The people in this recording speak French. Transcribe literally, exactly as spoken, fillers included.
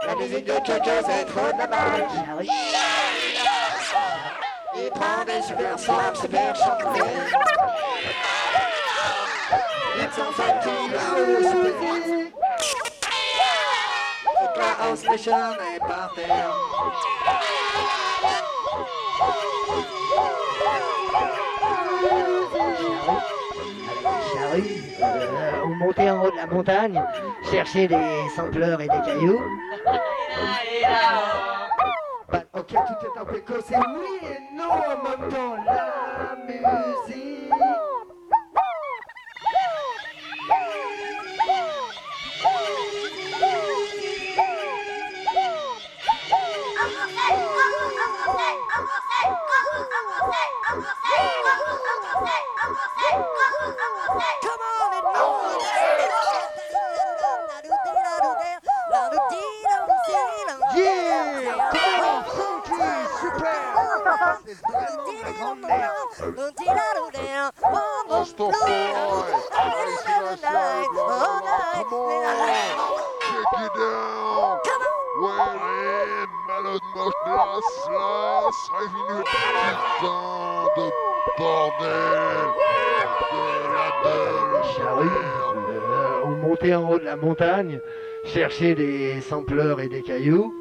La musique de Jojo, c'est trop de la balle. Il prend des super sons, super chantés. Ils sont fatigués à musique. Toute la house nation est par terre. Euh, on montait en haut de la montagne, chercher des sampleurs et des cailloux. Bah, ok, tout est un peu cassé, oui et non en même temps, la musique. On montait en haut de la montagne, chercher des sampleurs et des cailloux.